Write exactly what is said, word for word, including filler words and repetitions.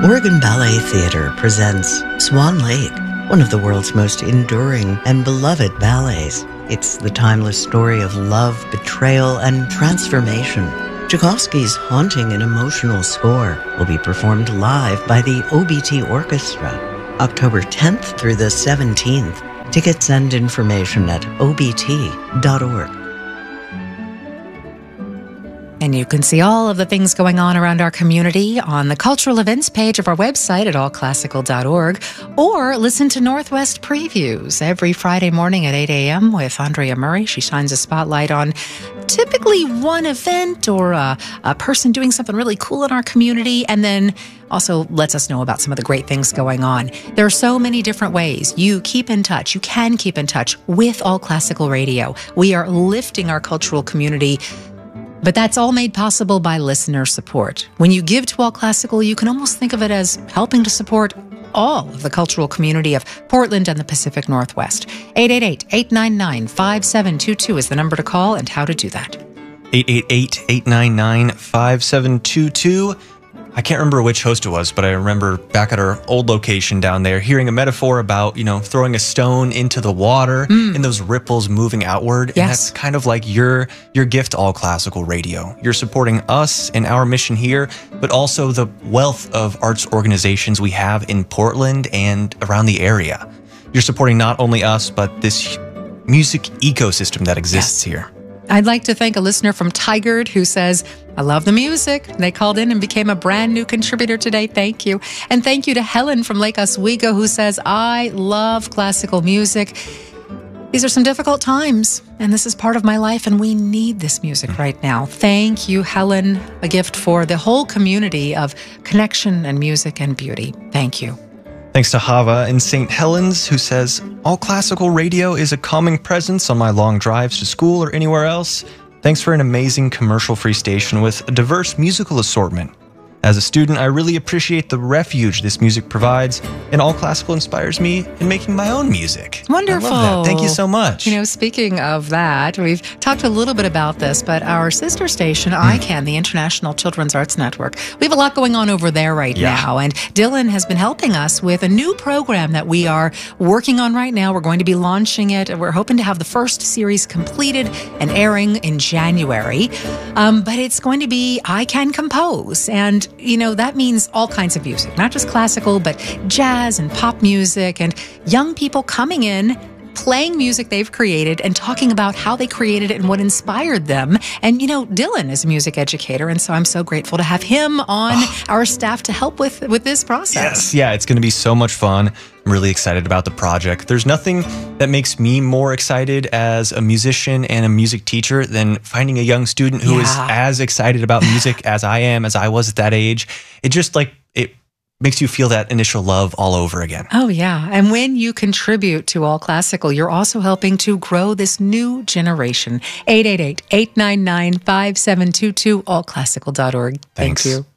Oregon Ballet Theatre presents Swan Lake, one of the world's most enduring and beloved ballets. It's the timeless story of love, betrayal, and transformation. Tchaikovsky's haunting and emotional score will be performed live by the O B T Orchestra, October tenth through the seventeenth. Tickets and information at O B T dot org. And you can see all of the things going on around our community on the cultural events page of our website at all classical dot org, or listen to Northwest Previews every Friday morning at eight a.m. with Andrea Murray. She shines a spotlight on typically one event or a, a person doing something really cool in our community, and then also lets us know about some of the great things going on. There are so many different ways you keep in touch. You can keep in touch with All Classical Radio. We are lifting our cultural community, but that's all made possible by listener support. When you give to All Classical, you can almost think of it as helping to support all of the cultural community of Portland and the Pacific Northwest. eight eight eight, eight nine nine, five seven two two is the number to call, and how to do that. eight eight eight, eight nine nine, five seven two two. I can't remember which host it was, but I remember back at our old location down there hearing a metaphor about, you know, throwing a stone into the water mm. and those ripples moving outward. Yes. And that's kind of like your your gift to All Classical Radio. You're supporting us and our mission here, but also the wealth of arts organizations we have in Portland and around the area. You're supporting not only us, but this music ecosystem that exists yes. here. I'd like to thank a listener from Tigard who says, I love the music. They called in and became a brand new contributor today. Thank you. And thank you to Helen from Lake Oswego who says, I love classical music. These are some difficult times, and this is part of my life, and we need this music right now. Thank you, Helen. A gift for the whole community of connection and music and beauty. Thank you. Thanks to Hava in Saint Helens, who says, All Classical Radio is a calming presence on my long drives to school or anywhere else. Thanks for an amazing commercial-free station with a diverse musical assortment. As a student, I really appreciate the refuge this music provides, and All Classical inspires me in making my own music. Wonderful. I love that. Thank you so much. You know, speaking of that, we've talked a little bit about this, but our sister station, mm. I CAN, the International Children's Arts Network, we have a lot going on over there right yeah. now, and Dylan has been helping us with a new program that we are working on right now. We're going to be launching it, and we're hoping to have the first series completed and airing in January, um, but it's going to be I Can Compose, and you know, that means all kinds of music, not just classical, but jazz and pop music, and young people coming in, playing music they've created and talking about how they created it and what inspired them. And, you know, Dylan is a music educator, and so I'm so grateful to have him on oh. our staff to help with, with this process. Yes, yeah, it's going to be so much fun. I'm really excited about the project. There's nothing that makes me more excited as a musician and a music teacher than finding a young student who yeah. is as excited about music as I am, as I was at that age. It just like, it makes you feel that initial love all over again. Oh, yeah. And when you contribute to All Classical, you're also helping to grow this new generation. eight eight eight, eight nine nine, five seven two two, all classical dot org. Thanks. Thank you.